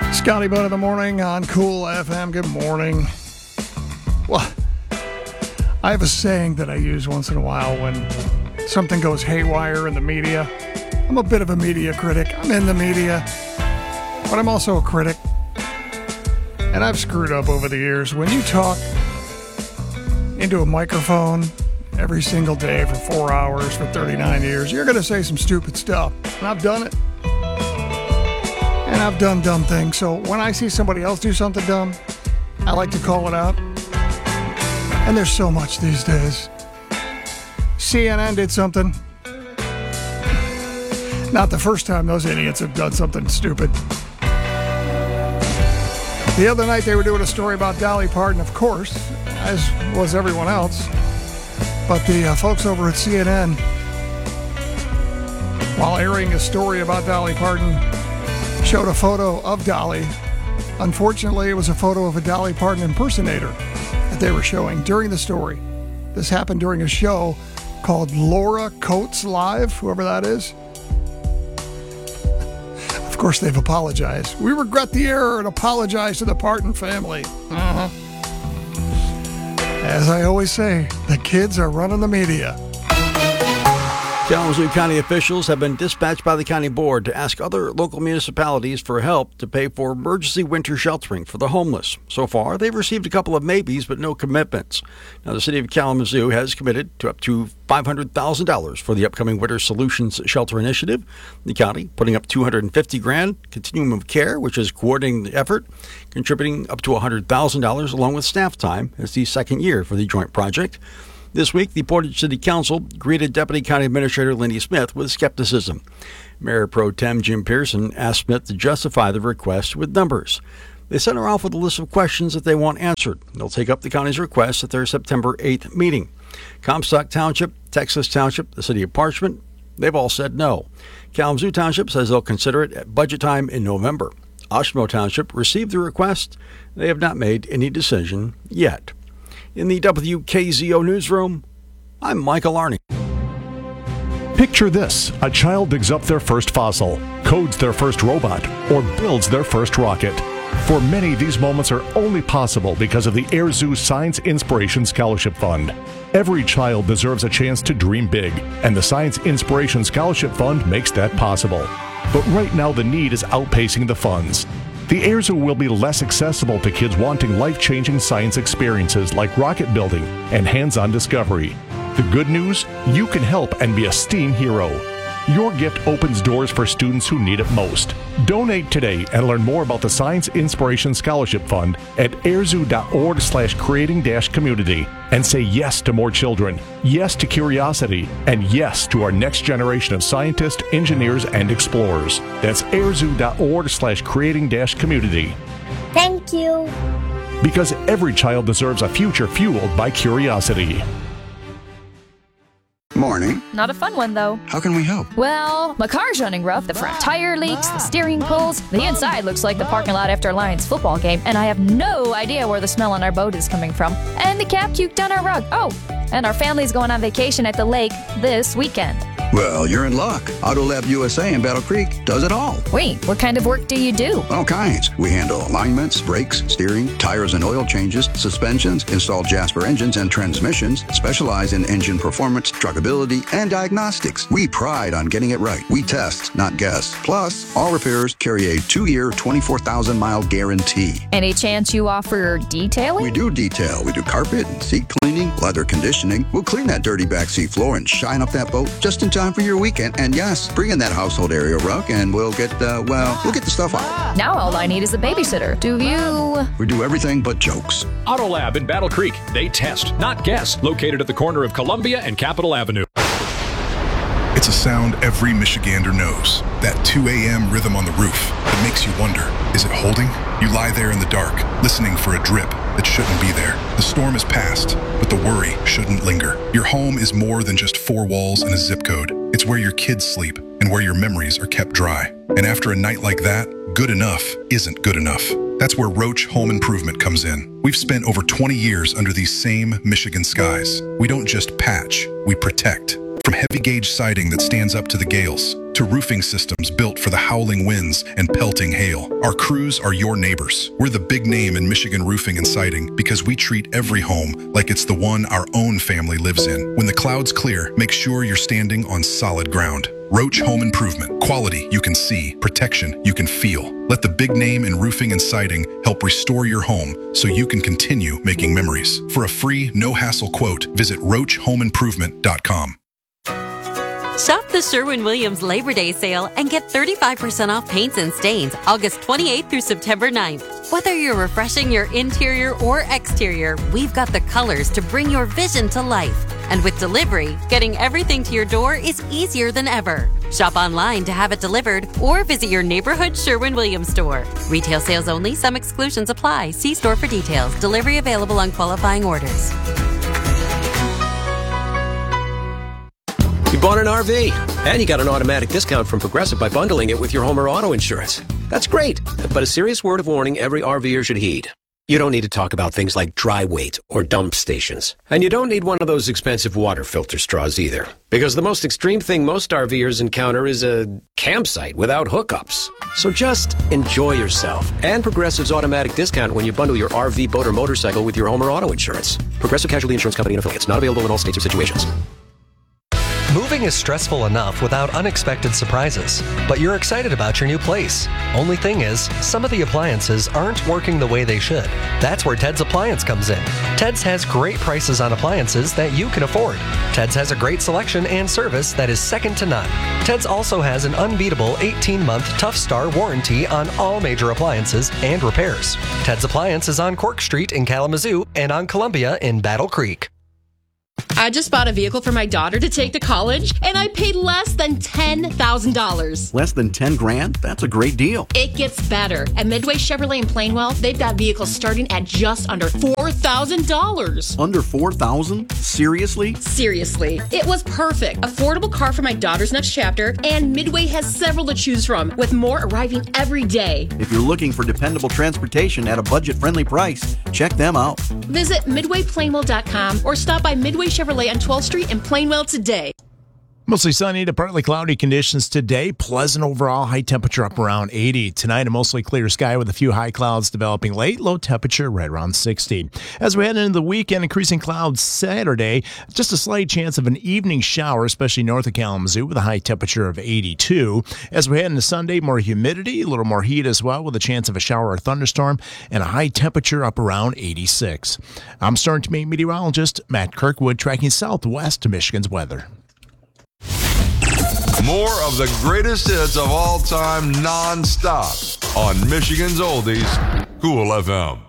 Scotty Bone in the morning on Cool FM. Good morning. Well, I have a saying that I use once in a while when something goes haywire in the media. I'm a bit of a media critic. I'm in the media, but I'm also a critic. And I've screwed up over the years. When you talk into a microphone every single day for 4 hours for 39 years, you're going to say some stupid stuff. And I've done it. And I've done dumb things. So when I see somebody else do something dumb, I like to call it out. And there's so much these days. CNN did something. Not the first time those idiots have done something stupid. The other night they were doing a story about Dolly Parton, of course, as was everyone else. But the folks over at CNN, while airing a story about Dolly Parton, showed a photo of Dolly. Unfortunately, it was a photo of a Dolly Parton impersonator that they were showing during the story. This happened during a show called Laura Coates Live, whoever that is. Of course, they've apologized. We regret the error and apologize to the Parton family. As I always say, the kids are running the media. Kalamazoo County officials have been dispatched by the county board to ask other local municipalities for help to pay for emergency winter sheltering for the homeless. So far, they've received a couple of maybes, but no commitments. Now, the city of Kalamazoo has committed to up to $500,000 for the upcoming Winter Solutions Shelter Initiative. The county putting up $250,000. Continuum of Care, which is coordinating the effort, contributing up to $100,000 along with staff time. It's the second year for the joint project. This week, the Portage City Council greeted Deputy County Administrator Lindy Smith with skepticism. Mayor Pro Tem Jim Pearson asked Smith to justify the request with numbers. They sent her off with a list of questions that they want answered. They'll take up the county's request at their September 8th meeting. Comstock Township, Texas Township, the City of Parchment, they've all said no. Kalamazoo Township says they'll consider it at budget time in November. Oshmo Township received the request. They have not made any decision yet. In the WKZO newsroom, I'm Michael Arney. Picture this. A child digs up their first fossil, codes their first robot, or builds their first rocket. For many, these moments are only possible because of the Air Zoo Science Inspiration Scholarship Fund. Every child deserves a chance to dream big, and the Science Inspiration Scholarship Fund makes that possible. But right now, the need is outpacing the funds. The Air Zoo will be less accessible to kids wanting life-changing science experiences like rocket building and hands-on discovery. The good news? You can help and be a STEAM hero. Your gift opens doors for students who need it most. Donate today and learn more about the Science Inspiration Scholarship Fund at airzoo.org/creating-community and say yes to more children, yes to curiosity, and yes to our next generation of scientists, engineers, and explorers. That's airzoo.org/creating-community. Thank you. Because every child deserves a future fueled by curiosity. Morning. Not a fun one, though. How can we help? Well, my car's running rough. The front tire leaks, the steering pulls. The inside looks like the parking lot after a Lions football game, and I have no idea where the smell on our boat is coming from. And the cat puked on our rug. Oh, and our family's going on vacation at the lake this weekend. Well, you're in luck. AutoLab USA in Battle Creek does it all. Wait, what kind of work do you do? All kinds. We handle alignments, brakes, steering, tires and oil changes, suspensions, install Jasper engines and transmissions, specialize in engine performance, truckability, and diagnostics. We pride on getting it right. We test, not guess. Plus, all repairs carry a 2-year, 24,000-mile guarantee. Any chance you offer detailing? We do detail. We do carpet and seat cleaning, leather conditioning. We'll clean that dirty backseat floor and shine up that boat just in time for your weekend. And yes, bring in that household area rug and we'll get the stuff out. Now all I need is a babysitter. Do you? We do everything but jokes. AutoLab in Battle Creek. They test, not guess. Located at the corner of Columbia and Capitol Avenue. It's a sound every Michigander knows. That 2 a.m. rhythm on the roof that makes you wonder, is it holding? You lie there in the dark, listening for a drip that shouldn't be there. The storm is past, but the worry shouldn't linger. Your home is more than just 4 walls and a zip code. It's where your kids sleep and where your memories are kept dry. And after a night like that, good enough isn't good enough. That's where Roach Home Improvement comes in. We've spent over 20 years under these same Michigan skies. We don't just patch, we protect. From heavy gauge siding that stands up to the gales, to roofing systems built for the howling winds and pelting hail. Our crews are your neighbors. We're the big name in Michigan roofing and siding because we treat every home like it's the one our own family lives in. When the clouds clear, make sure you're standing on solid ground. Roach Home Improvement. Quality you can see, protection you can feel. Let the big name in roofing and siding help restore your home so you can continue making memories. For a free, no-hassle quote, visit roachhomeimprovement.com. Shop the Sherwin-Williams Labor Day sale and get 35% off paints and stains August 28th through September 9th. Whether you're refreshing your interior or exterior, we've got the colors to bring your vision to life. And with delivery, getting everything to your door is easier than ever. Shop online to have it delivered or visit your neighborhood Sherwin-Williams store. Retail sales only. Some exclusions apply. See store for details. Delivery available on qualifying orders. You bought an RV, and you got an automatic discount from Progressive by bundling it with your home or auto insurance. That's great, but a serious word of warning every RVer should heed. You don't need to talk about things like dry weight or dump stations. And you don't need one of those expensive water filter straws either. Because the most extreme thing most RVers encounter is a campsite without hookups. So just enjoy yourself. And Progressive's automatic discount when you bundle your RV, boat, or motorcycle with your home or auto insurance. Progressive Casualty Insurance Company and Affiliates. Not available in all states or situations. Moving is stressful enough without unexpected surprises, but you're excited about your new place. Only thing is, some of the appliances aren't working the way they should. That's where Ted's Appliance comes in. Ted's has great prices on appliances that you can afford. Ted's has a great selection and service that is second to none. Ted's also has an unbeatable 18-month Tough Star warranty on all major appliances and repairs. Ted's Appliance is on Cork Street in Kalamazoo and on Columbia in Battle Creek. I just bought a vehicle for my daughter to take to college, and I paid less than $10,000. Less than 10 grand? That's a great deal. It gets better. At Midway Chevrolet in Plainwell, they've got vehicles starting at just under $4,000. Under $4,000? Seriously? Seriously. It was perfect. Affordable car for my daughter's next chapter, and Midway has several to choose from, with more arriving every day. If you're looking for dependable transportation at a budget-friendly price, check them out. Visit MidwayPlainwell.com or stop by Midway Chevrolet on 12th Street in Plainwell today. Mostly sunny to partly cloudy conditions today. Pleasant overall, high temperature up around 80. Tonight, a mostly clear sky with a few high clouds developing late. Low temperature right around 60. As we head into the weekend, increasing clouds Saturday. Just a slight chance of an evening shower, especially north of Kalamazoo, with a high temperature of 82. As we head into Sunday, more humidity, a little more heat as well, with a chance of a shower or thunderstorm, and a high temperature up around 86. I'm Storm Team 8 meteorologist Matt Kirkwood, tracking southwest to Michigan's weather. More of the greatest hits of all time non-stop on Michigan's Oldies, Cool FM.